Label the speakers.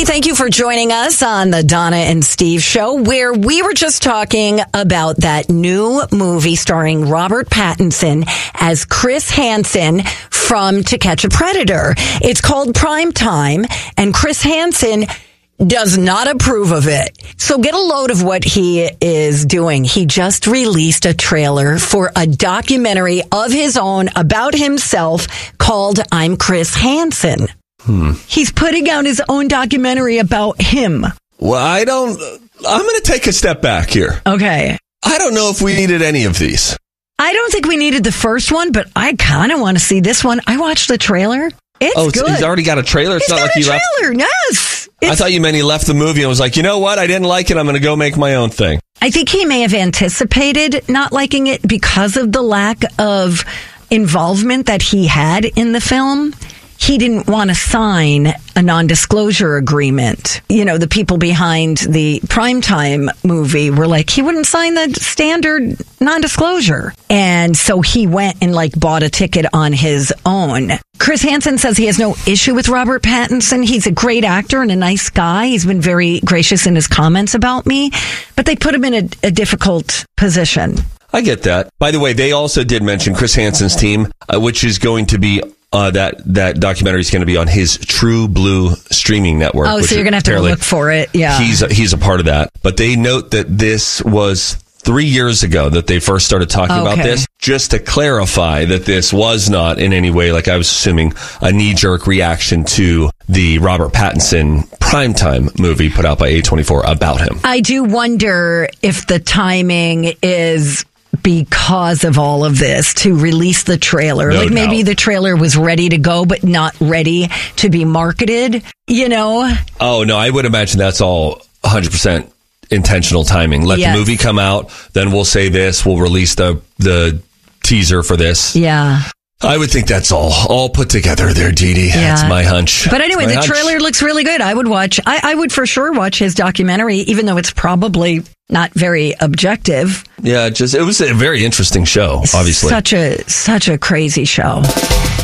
Speaker 1: Hey, thank you for joining us on the Donna and Steve show, where we were just talking about that new movie starring Robert Pattinson as Chris Hansen from To Catch a Predator. It's called Prime Time, and Chris Hansen does not approve of it. So get a load of what he is doing. He just released a trailer for a documentary of his own about himself called I'm Chris Hansen. He's putting out his own documentary about him.
Speaker 2: Well, I'm going to take a step back here.
Speaker 1: Okay.
Speaker 2: I don't know if we needed any of these.
Speaker 1: I don't think we needed the first one, but I kind of want to see this one. I watched the trailer. It's good.
Speaker 2: He's already got a trailer? It's
Speaker 1: He's
Speaker 2: not
Speaker 1: got
Speaker 2: like
Speaker 1: a
Speaker 2: he left.
Speaker 1: trailer, yes.
Speaker 2: I thought you meant he left the movie and was like, you know what? I didn't like it. I'm going to go make my own thing.
Speaker 1: I think he may have anticipated not liking it because of the lack of involvement that he had in the film. He didn't want to sign a non-disclosure agreement. You know, the people behind the Primetime movie were like, he wouldn't sign the standard non-disclosure. And so he went and bought a ticket on his own. Chris Hansen says he has no issue with Robert Pattinson. He's a great actor and a nice guy. He's been very gracious in his comments about me, but they put him in a difficult position.
Speaker 2: I get that. By the way, they also did mention Chris Hansen's team, which is going to be that documentary is going to be on his True Blue streaming network.
Speaker 1: Oh, so you're going to have to look for it. Yeah.
Speaker 2: He's a part of that. But they note that this was 3 years ago that they first started talking about this. Just to clarify that this was not in any way, like I was assuming, a knee-jerk reaction to the Robert Pattinson Primetime movie put out by A24 about him.
Speaker 1: I do wonder if the timing is because of all of this to release the trailer.
Speaker 2: No
Speaker 1: maybe
Speaker 2: doubt.
Speaker 1: the trailer was ready to go, but not ready to be marketed, you know?
Speaker 2: Oh, no, I would imagine that's all 100% intentional timing. Let the movie come out, then we'll say this, we'll release the teaser for this.
Speaker 1: Yeah.
Speaker 2: I would think that's all put together there, Dee Dee.
Speaker 1: Yeah.
Speaker 2: That's my hunch.
Speaker 1: But anyway, the trailer looks really good. I would for sure watch his documentary, even though it's probably not very objective.
Speaker 2: Yeah, it was a very interesting show, obviously.
Speaker 1: Such a crazy show.